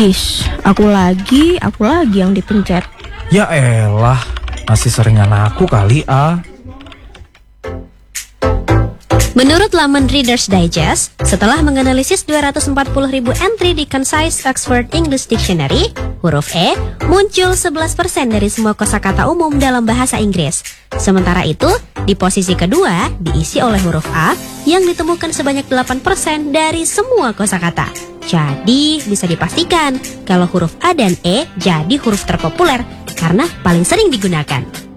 Aku lagi yang dipencet. Ya elah, masih seringan aku kali, Menurut laman Reader's Digest, setelah menganalisis 240.000 entry di Concise Oxford English Dictionary, huruf E muncul 11% dari semua kosakata umum dalam bahasa Inggris. Sementara itu, di posisi kedua diisi oleh huruf A yang ditemukan sebanyak 8% dari semua kosakata. Jadi, bisa dipastikan kalau huruf A dan E jadi huruf terpopuler karena paling sering digunakan.